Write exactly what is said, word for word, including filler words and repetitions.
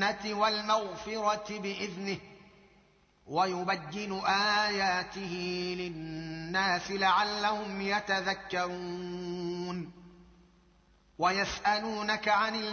الجنة والمغفرة بإذنه ويبين آياته للناس لعلهم يتذكرون. ويسألونك عن